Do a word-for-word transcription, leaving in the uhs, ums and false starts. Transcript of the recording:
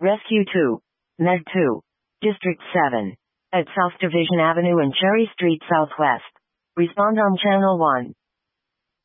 Rescue two. Med two. District seven. At South Division Avenue and Cherry Street Southwest. Respond on Channel one.